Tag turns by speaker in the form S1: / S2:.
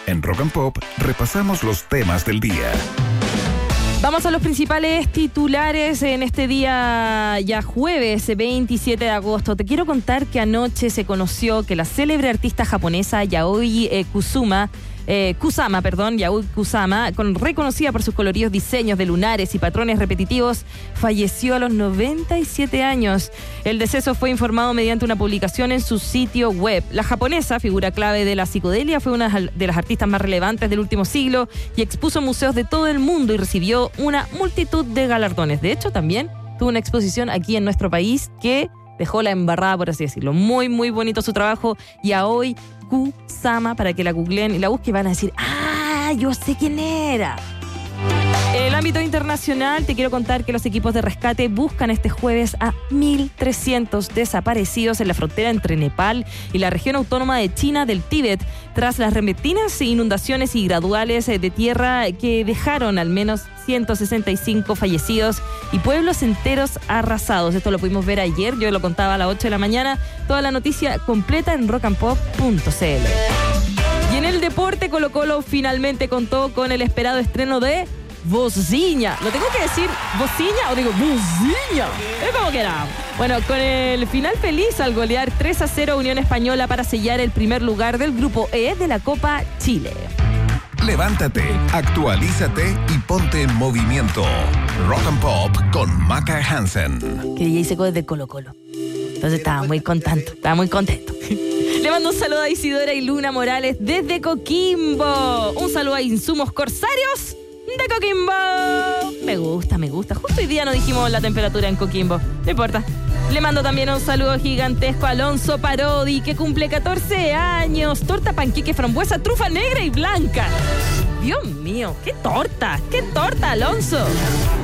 S1: En Rock and Pop repasamos los temas del día.
S2: Vamos a los principales titulares en este día ya jueves 27 de agosto. Te quiero contar que anoche se conoció que la célebre artista japonesa Yayoi Kusama, reconocida por sus coloridos diseños de lunares y patrones repetitivos, falleció a los 97 años. El deceso fue informado mediante una publicación en su sitio web. La japonesa, figura clave de la psicodelia, fue una de las artistas más relevantes del último siglo y expuso museos de todo el mundo y recibió una multitud de galardones. De hecho, también tuvo una exposición aquí en nuestro país que dejó la embarrada, por así decirlo. Muy, muy bonito su trabajo. Yayoi Kusama, para que la googleen y la busquen, van a decir, yo sé quién era. En el ámbito internacional, te quiero contar que los equipos de rescate buscan este jueves a 1.300 desaparecidos en la frontera entre Nepal y la región autónoma de China del Tíbet, tras las repentinas inundaciones y graduales de tierra que dejaron al menos 165 fallecidos y pueblos enteros arrasados. Esto lo pudimos ver ayer, yo lo contaba a las 8 de la mañana. Toda la noticia completa en rockandpop.cl. Y en el deporte, Colo-Colo finalmente contó con el esperado estreno de Vozinha. ¿Lo tengo que decir Vozinha o digo Vozinha? Es como que era. Bueno, con el final feliz al golear 3-0 a Unión Española para sellar el primer lugar del Grupo E de la Copa Chile.
S1: Levántate, actualízate y ponte en movimiento. Rock and Pop con Maca Hansen.
S2: Que DJ secó desde Colo-Colo. Entonces estaba muy contento. Le mando un saludo a Isidora y Luna Morales desde Coquimbo. Un saludo a Insumos Corsarios de Coquimbo. Me gusta. Justo hoy día no dijimos la temperatura en Coquimbo. No importa. Le mando también un saludo gigantesco a Alonso Parodi, que cumple 14 años. Torta, panqueque, frambuesa, trufa negra y blanca. Dios mío, qué torta, Alonso.